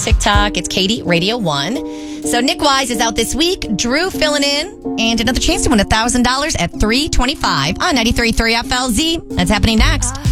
TikTok. It's Katie Radio 1. So Nick Wise is out this week. Drew filling in. And another chance to win $1,000 at 3:25 on 93.3 FLZ. That's happening next.